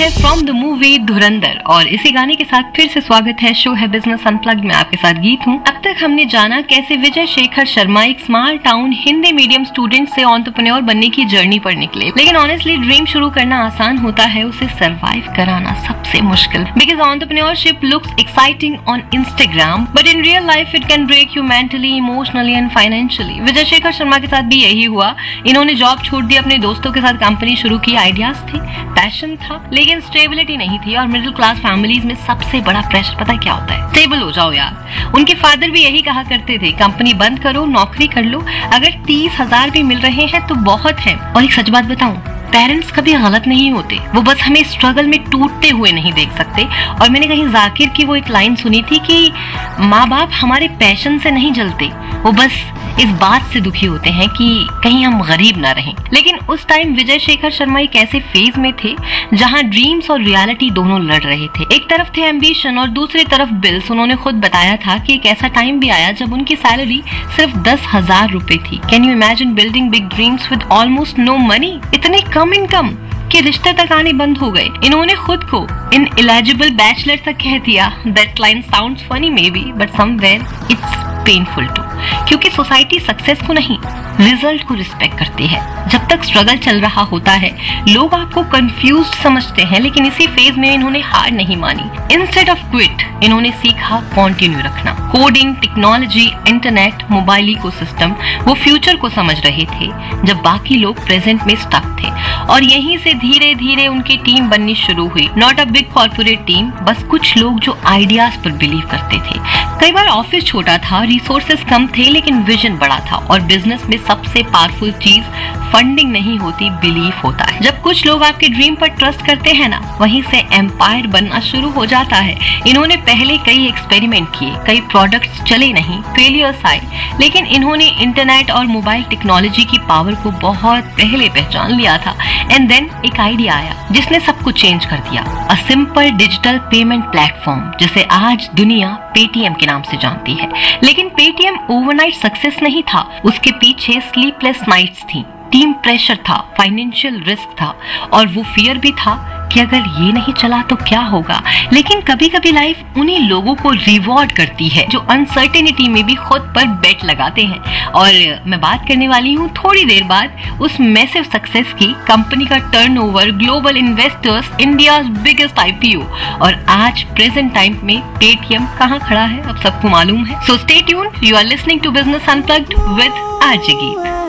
है from the movie धुरंधर और इसी गाने के साथ फिर से स्वागत है। शो है बिजनेस अनप्लग्ड में, आपके साथ गीत हूँ। अब तक हमने जाना कैसे विजय शेखर शर्मा एक small town Hindi medium student से एंटरप्रेन्योर बनने की जर्नी पर निकले। लेकिन ऑनेस्टली ड्रीम शुरू करना आसान होता है, उसे सरवाइव कराना सबसे मुश्किल। Because entrepreneurship looks exciting on Instagram but in real life it can break you mentally, emotionally and financially. Vijay Shekhar Sharma के साथ भी यही हुआ। इन्होंने जॉब छोड़ दी, अपने दोस्तों के साथ कंपनी शुरू की। आइडियाज थे, पैशन था, लेकिन स्टेबिलिटी नहीं थी। और मिडिल क्लास फैमिलीज में सबसे बड़ा प्रेशर पता है क्या होता है? स्टेबल हो जाओ यार। उनके फादर भी यही कहा करते थे, कंपनी बंद करो, नौकरी कर लो, अगर 30,000 भी मिल रहे हैं तो बहुत है। और एक सच बात बताऊं, पेरेंट्स कभी गलत नहीं होते, वो बस हमें स्ट्रगल में टूटते हुए नहीं देख सकते। और मैंने कहीं जाकिर की वो एक लाइन सुनी थी कि माँ बाप हमारे पैशन से नहीं जलते, वो बस इस बात से दुखी होते हैं कि कहीं हम गरीब ना रहें। लेकिन उस टाइम विजय शेखर शर्मा एक ऐसे फेज में थे जहां ड्रीम्स और रियलिटी दोनों लड़ रहे थे। एक तरफ थे एम्बिशन और दूसरी तरफ बिल्स। उन्होंने खुद बताया था कि एक ऐसा टाइम भी आया जब उनकी सैलरी सिर्फ 10,000 रुपए थी। Can you imagine building big dreams with almost no money? इतनी कम इनकम के रिश्ते तक आने बंद हो गए। इन्होंने खुद को इन इलिजिबल बैचलर तक कह दिया। That line sounds funny may be but somewhere it's painful to, क्योंकि सोसाइटी सक्सेस को नहीं, रिजल्ट को रिस्पेक्ट करती है। जब तक स्ट्रगल चल रहा होता है लोग आपको कंफ्यूज्ड समझते हैं, लेकिन इसी फेज में इन्होंने हार नहीं मानी। इंस्टेड ऑफ क्विट इन्होंने सीखा कंटिन्यू रखना। Coding, technology, internet, mobile ecosystem, वो फ्यूचर को समझ रहे थे जब बाकी लोग प्रेजेंट में स्टक थे। और यहीं से धीरे धीरे उनकी टीम बननी शुरू हुई। Not a big corporate team, बस कुछ लोग जो आइडियाज पर बिलीव करते थे। कई बार ऑफिस छोटा था, रिसोर्सेस कम थे, लेकिन विजन बड़ा था। और बिजनेस में सबसे पावरफुल चीज फंडिंग नहीं होती, बिलीफ होता है। जब कुछ लोग आपके ड्रीम पर ट्रस्ट करते हैं ना, वहीं से एम्पायर बनना शुरू हो जाता है। इन्होंने पहले कई एक्सपेरिमेंट किए, कई प्रोडक्ट्स चले नहीं, फेलियर्स आए, लेकिन इन्होंने इंटरनेट और मोबाइल टेक्नोलॉजी की पावर को बहुत पहले पहचान लिया था। एंड देन एक आइडिया आया जिसने सब कुछ चेंज कर दिया। A simple digital payment platform, जिसे आज दुनिया पेटीएम के नाम से जानती है। लेकिन पेटीएम ओवरनाइट सक्सेस नहीं था, उसके पीछे स्लीपलेस नाइट्स थी, टीम प्रेशर था, फाइनेंशियल रिस्क था, और वो फियर भी था कि अगर ये नहीं चला तो क्या होगा। लेकिन कभी कभी लाइफ उन्हीं लोगों को रिवॉर्ड करती है जो अनसर्टेनिटी में भी खुद पर बेट लगाते हैं। और मैं बात करने वाली हूँ थोड़ी देर बाद उस मैसिव सक्सेस की, कंपनी का turnover, global investors, India's biggest IPO, और आज प्रेजेंट टाइम में पेटीएम कहाँ खड़ा है अब सबको मालूम है। So stay tuned, you are listening to business unplugged with RJ गीत।